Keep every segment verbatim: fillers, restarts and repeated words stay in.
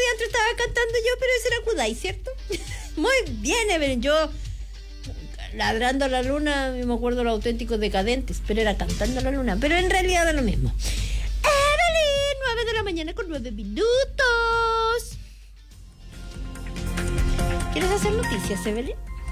diantre estaba cantando yo? Pero ese era Kudai, ¿cierto? Muy bien, Evelyn. Yo, ladrando a la luna, me acuerdo los auténticos decadentes, pero era cantando a la luna. Pero en realidad era lo mismo. Evelyn, nueve de la mañana con nueve minutos. ¿Quieres hacer noticias, Evelyn?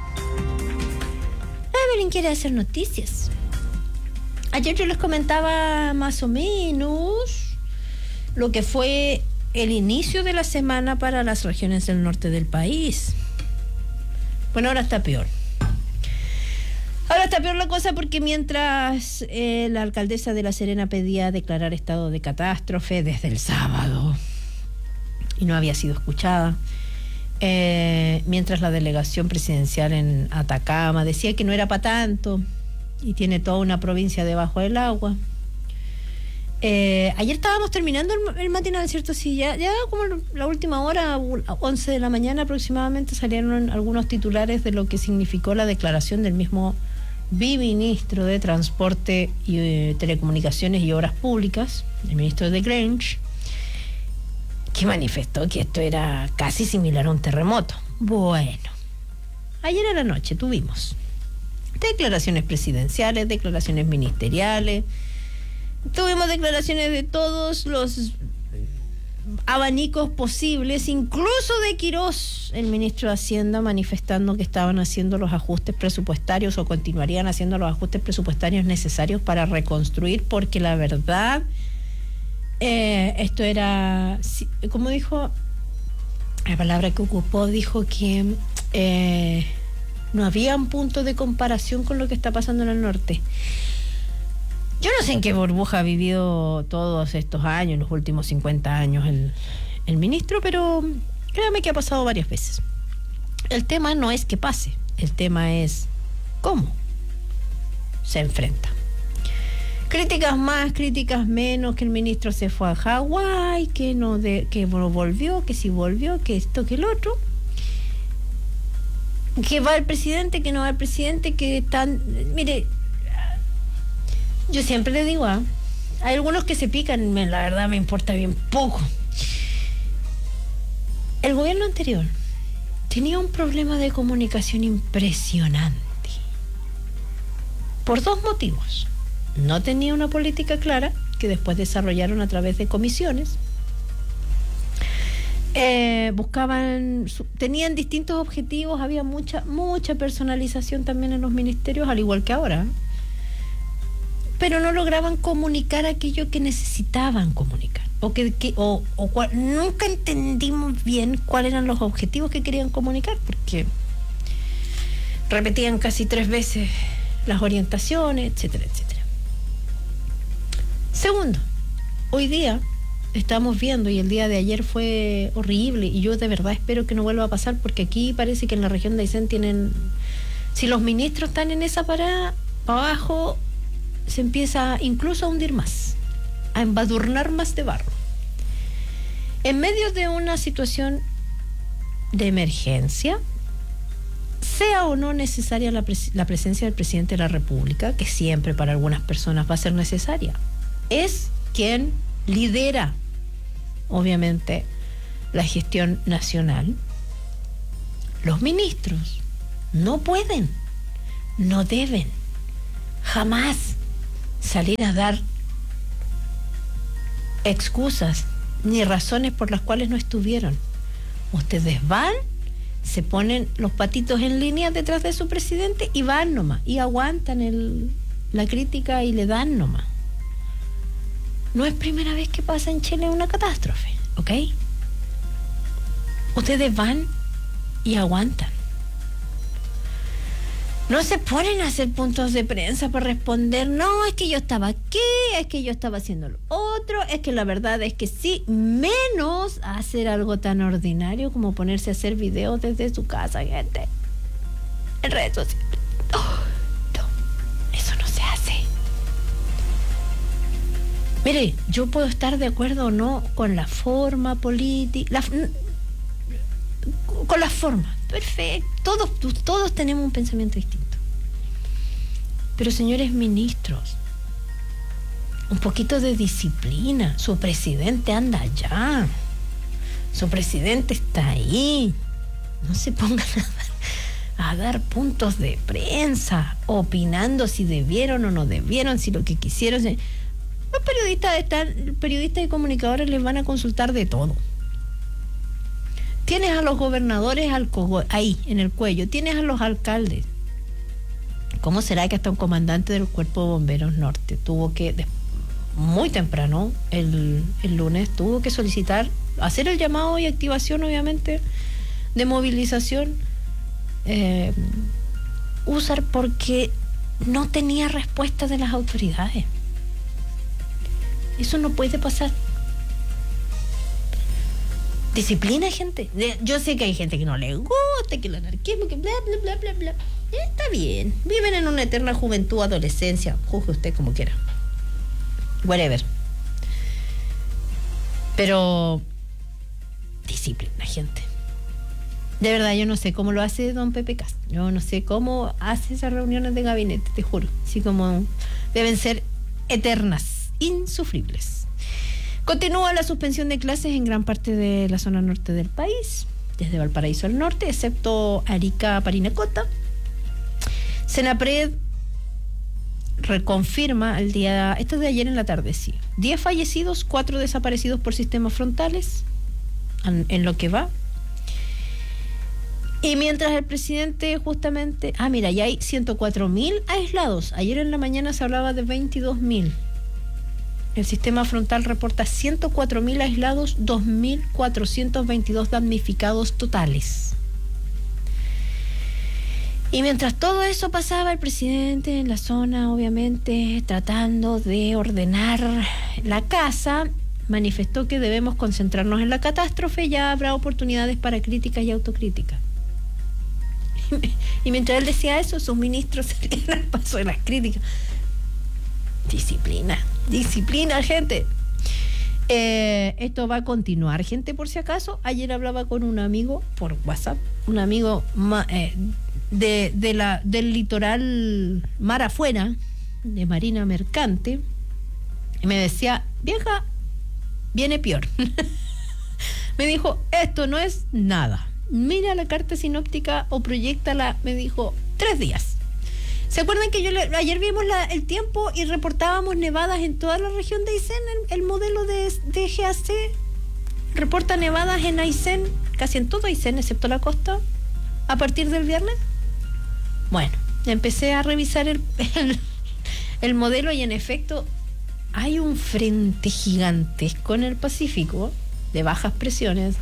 Evelyn quiere hacer noticias. Ayer yo les comentaba más o menos lo que fue el inicio de la semana para las regiones del norte del país. Bueno, ahora está peor. Ahora está peor la cosa porque mientras eh, la alcaldesa de La Serena pedía declarar estado de catástrofe desde el sábado y no había sido escuchada, eh, mientras la delegación presidencial en Atacama decía que no era para tanto y tiene toda una provincia debajo del agua. Eh, ayer estábamos terminando el, el matinal, ¿cierto? Sí, ya, ya como la última hora, a once de la mañana aproximadamente, salieron algunos titulares de lo que significó la declaración del mismo biministro de Transporte y eh, Telecomunicaciones y Obras Públicas, el ministro de Grange, que manifestó que esto era casi similar a un terremoto. Bueno, ayer a la noche tuvimos declaraciones presidenciales, declaraciones ministeriales, tuvimos declaraciones de todos los abanicos posibles, incluso de Quirós, el ministro de Hacienda, manifestando que estaban haciendo los ajustes presupuestarios o continuarían haciendo los ajustes presupuestarios necesarios para reconstruir, porque la verdad, eh, esto era, como dijo, la palabra que ocupó, dijo que eh, no había un punto de comparación con lo que está pasando en el norte. Yo no sé en qué burbuja ha vivido todos estos años, los últimos cincuenta años, el, el ministro, pero créame que ha pasado varias veces. El tema no es que pase, el tema es cómo se enfrenta. Críticas más, críticas menos, que el ministro se fue a Hawái, que no, de, que no volvió, que sí volvió, que esto, que el otro. Que va el presidente, que no va el presidente, que están... Mire... Yo siempre le digo, ¿ah? Hay algunos que se pican, me, la verdad me importa bien poco. El gobierno anterior tenía un problema de comunicación impresionante. Por dos motivos. No tenía una política clara, que después desarrollaron a través de comisiones. Eh, buscaban, tenían distintos objetivos, había mucha, mucha personalización también en los ministerios, al igual que ahora, ¿eh? Pero no lograban comunicar aquello que necesitaban comunicar, o que, que o, o cual, nunca entendimos bien cuáles eran los objetivos que querían comunicar, porque repetían casi tres veces las orientaciones, etcétera, etcétera. Segundo, hoy día estamos viendo, y el día de ayer fue horrible, y yo de verdad espero que no vuelva a pasar, porque aquí parece que en la región de Aysén tienen, si los ministros están en esa parada, para abajo se empieza incluso a hundir más, a embadurnar más de barro. En medio de una situación de emergencia, sea o no necesaria la, pres- la presencia del presidente de la República, que siempre para algunas personas va a ser necesaria, es quien lidera, obviamente, la gestión nacional. Los ministros no pueden, no deben, jamás salir a dar excusas ni razones por las cuales no estuvieron. Ustedes van, se ponen los patitos en línea detrás de su presidente y van nomás, y aguantan el, la crítica y le dan nomás. No es primera vez que pasa en Chile una catástrofe, ¿ok? Ustedes van y aguantan. No se ponen a hacer puntos de prensa para responder, no, es que yo estaba aquí, es que yo estaba haciendo lo otro, es que la verdad es que sí, menos hacer algo tan ordinario como ponerse a hacer videos desde su casa, gente, en redes sociales. No, no, eso no se hace. Mire, yo puedo estar de acuerdo o no con la forma política, la, con la forma. Perfecto, todos, todos tenemos un pensamiento distinto. Pero señores ministros, un poquito de disciplina. Su presidente anda allá. Su presidente está ahí. No se pongan a dar, a dar puntos de prensa, opinando si debieron o no debieron, si lo que quisieron. Los periodistas están, periodistas y comunicadores les van a consultar de todo. Tienes a los gobernadores al cogo, ahí, en el cuello. Tienes a los alcaldes. ¿Cómo será que hasta un comandante del Cuerpo de Bomberos Norte tuvo que, muy temprano, el, el lunes, tuvo que solicitar, hacer el llamado y activación, obviamente, de movilización, eh, usar porque no tenía respuesta de las autoridades? Eso no puede pasar. Disciplina, gente. Yo sé que hay gente que no le gusta, que el anarquismo, que bla, bla, bla, bla, bla. Está bien. Viven en una eterna juventud, adolescencia. Juzgue usted como quiera. Whatever. Pero disciplina, gente. De verdad, yo no sé cómo lo hace don Pepe Cast. Yo no sé cómo hace esas reuniones de gabinete, te juro. Así como deben ser eternas, insufribles. Continúa la suspensión de clases en gran parte de la zona norte del país, desde Valparaíso al norte, excepto Arica, Parinacota. Senapred reconfirma el día, esto es de ayer en la tarde, sí, diez fallecidos, cuatro desaparecidos por sistemas frontales, en, en lo que va. Y mientras el presidente justamente, ah mira, ya hay ciento cuatro mil aislados. Ayer en la mañana se hablaba de veintidós mil. El sistema frontal reporta ciento cuatro mil aislados, dos mil cuatrocientos veintidós damnificados totales. Y mientras todo eso pasaba, el presidente en la zona, obviamente, tratando de ordenar la casa, manifestó que debemos concentrarnos en la catástrofe, ya habrá oportunidades para críticas y autocríticas. Y mientras él decía eso, sus ministros salían al paso de las críticas. Disciplina, disciplina, gente. Eh, esto va a continuar, gente, por si acaso. Ayer hablaba con un amigo por WhatsApp, un amigo ma, eh, de, de la, del litoral mar afuera, de Marina Mercante, y me decía, vieja, viene peor. Me dijo, esto no es nada. Mira la carta sinóptica o proyéctala, me dijo, tres días. ¿Se acuerdan que yo le, ayer vimos la, el tiempo y reportábamos nevadas en toda la región de Aysén? El, el modelo de, de G A C reporta nevadas en Aysén, casi en todo Aysén, excepto la costa, a partir del viernes. Bueno, empecé a revisar el, el, el modelo y en efecto hay un frente gigantesco en el Pacífico de bajas presiones,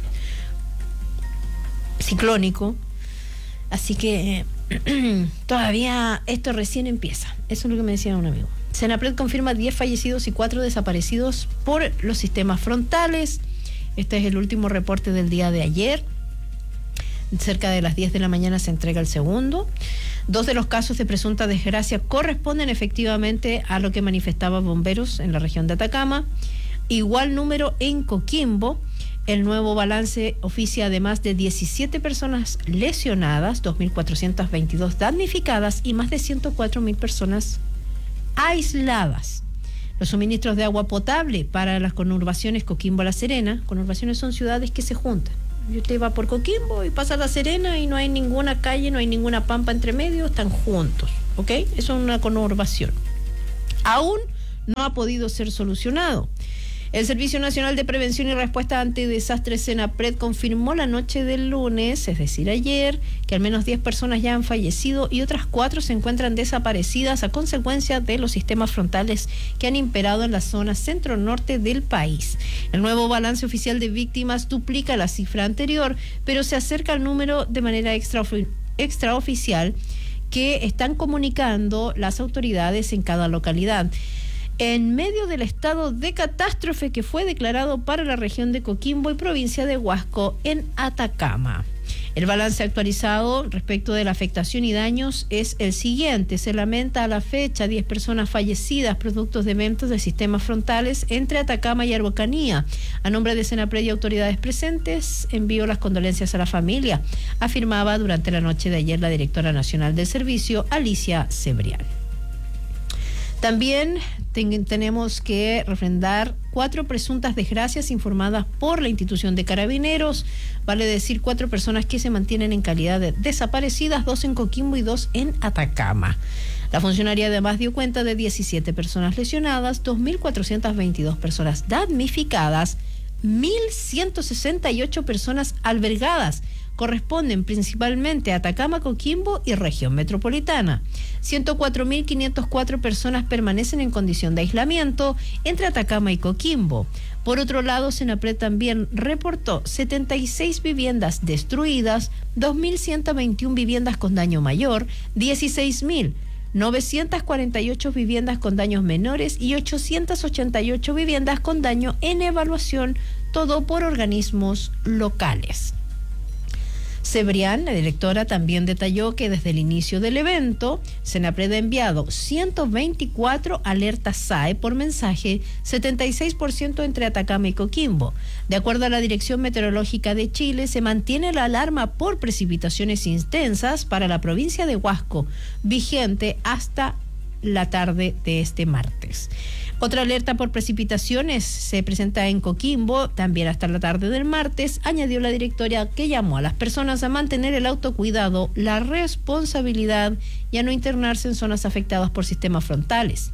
ciclónico, así que todavía esto recién empieza. Eso es lo que me decía un amigo. Senapred confirma diez fallecidos y cuatro desaparecidos por los sistemas frontales. Este es el último reporte del día de ayer. Cerca de las diez de la mañana se entrega el segundo. Dos de los casos de presunta desgracia corresponden efectivamente a lo que manifestaban bomberos en la región de Atacama. Igual número en Coquimbo. El nuevo balance oficia además de diecisiete personas lesionadas, dos mil cuatrocientas veintidós damnificadas y más de ciento cuatro mil personas aisladas. Los suministros de agua potable para las conurbaciones Coquimbo-La Serena, conurbaciones son ciudades que se juntan. Y usted va por Coquimbo y pasa a La Serena y no hay ninguna calle, no hay ninguna pampa entre medio, están juntos, ¿ok? Eso es una conurbación. Aún no ha podido ser solucionado. El Servicio Nacional de Prevención y Respuesta ante Desastres Senapred confirmó la noche del lunes, es decir, ayer, que al menos diez personas ya han fallecido y otras cuatro se encuentran desaparecidas a consecuencia de los sistemas frontales que han imperado en la zona centro-norte del país. El nuevo balance oficial de víctimas duplica la cifra anterior, pero se acerca al número de manera extraofi- extraoficial que están comunicando las autoridades en cada localidad. En medio del estado de catástrofe que fue declarado para la región de Coquimbo y provincia de Huasco en Atacama. El balance actualizado respecto de la afectación y daños es el siguiente. Se lamenta a la fecha diez personas fallecidas producto de eventos de sistemas frontales entre Atacama y Araucanía. A nombre de Senapred y autoridades presentes, envío las condolencias a la familia, afirmaba durante la noche de ayer la directora nacional del servicio, Alicia Cebrián. También ten, tenemos que refrendar cuatro presuntas desgracias informadas por la institución de Carabineros, vale decir cuatro personas que se mantienen en calidad de desaparecidas, dos en Coquimbo y dos en Atacama. La funcionaria además dio cuenta de diecisiete personas lesionadas, dos mil cuatrocientas veintidós personas damnificadas, mil ciento sesenta y ocho personas albergadas. Corresponden principalmente a Atacama, Coquimbo y región metropolitana. ciento cuatro mil quinientas cuatro personas permanecen en condición de aislamiento entre Atacama y Coquimbo. Por otro lado, Senapred también reportó setenta y seis viviendas destruidas, dos mil ciento veintiuna viviendas con daño mayor, dieciséis mil novecientas cuarenta y ocho viviendas con daños menores y ochocientas ochenta y ocho viviendas con daño en evaluación, todo por organismos locales. Cebrián, la directora, también detalló que desde el inicio del evento, Senapred ha enviado ciento veinticuatro alertas S A E por mensaje, setenta y seis por ciento entre Atacama y Coquimbo. De acuerdo a la Dirección Meteorológica de Chile, se mantiene la alarma por precipitaciones intensas para la provincia de Huasco, vigente hasta la tarde de este martes. Otra alerta por precipitaciones se presenta en Coquimbo, también hasta la tarde del martes, añadió la directora, que llamó a las personas a mantener el autocuidado, la responsabilidad y a no internarse en zonas afectadas por sistemas frontales.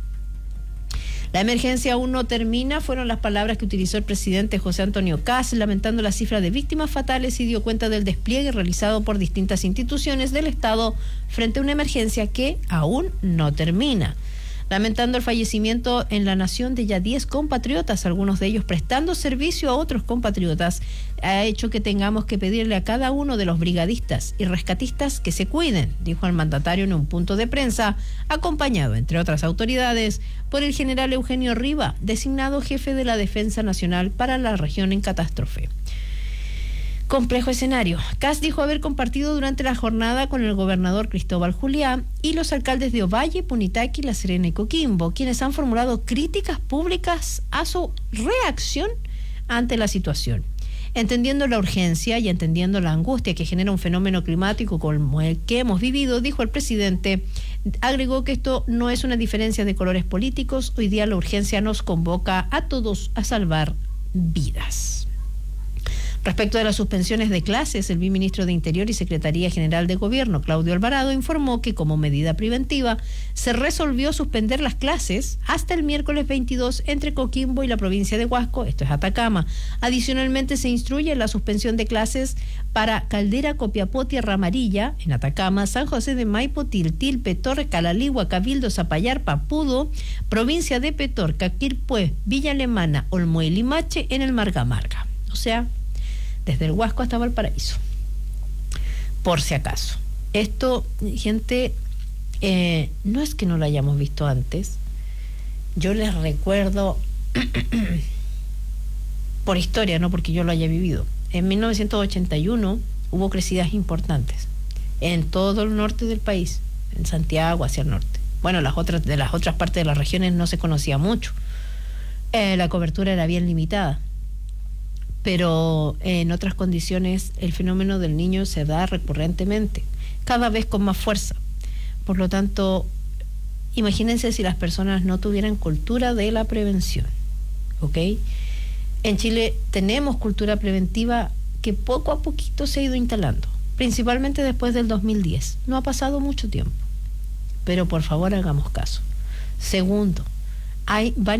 La emergencia aún no termina, fueron las palabras que utilizó el presidente José Antonio Kast, lamentando la cifra de víctimas fatales y dio cuenta del despliegue realizado por distintas instituciones del Estado frente a una emergencia que aún no termina. Lamentando el fallecimiento en la nación de ya diez compatriotas, algunos de ellos prestando servicio a otros compatriotas, ha hecho que tengamos que pedirle a cada uno de los brigadistas y rescatistas que se cuiden, dijo el mandatario en un punto de prensa, acompañado, entre otras autoridades, por el general Eugenio Riva, designado jefe de la Defensa Nacional para la región en catástrofe. Complejo escenario. Kast dijo haber compartido durante la jornada con el gobernador Cristóbal Juliá y los alcaldes de Ovalle, Punitaqui, La Serena y Coquimbo, quienes han formulado críticas públicas a su reacción ante la situación. Entendiendo la urgencia y entendiendo la angustia que genera un fenómeno climático como el que hemos vivido, dijo el presidente, agregó que esto no es una diferencia de colores políticos, hoy día la urgencia nos convoca a todos a salvar vidas. Respecto de las suspensiones de clases, el viceministro de Interior y Secretaría General de Gobierno, Claudio Alvarado, informó que como medida preventiva se resolvió suspender las clases hasta el miércoles veintidós entre Coquimbo y la provincia de Huasco, esto es Atacama. Adicionalmente se instruye la suspensión de clases para Caldera, Copiapó, Tierra Amarilla, en Atacama, San José de Maipo, Tiltil, Petorre, Calaligua, Cabildo, Zapallar, Papudo, provincia de Petorca, Quilpué, Villa Alemana, Olmué y Limache, en el Marga Marga. O sea, desde el Huasco hasta Valparaíso, por si acaso. Esto, gente, eh, no es que no lo hayamos visto antes. Yo les recuerdo, por historia, no porque yo lo haya vivido, en mil novecientos ochenta y uno hubo crecidas importantes en todo el norte del país, en Santiago hacia el norte. Bueno, las otras, de las otras partes de las regiones no se conocía mucho. Eh, la cobertura era bien limitada. Pero en otras condiciones el fenómeno del niño se da recurrentemente, cada vez con más fuerza. Por lo tanto, imagínense si las personas no tuvieran cultura de la prevención, ¿ok? En Chile tenemos cultura preventiva que poco a poquito se ha ido instalando, principalmente después del dos mil diez. No ha pasado mucho tiempo, pero por favor hagamos caso. Segundo, hay varios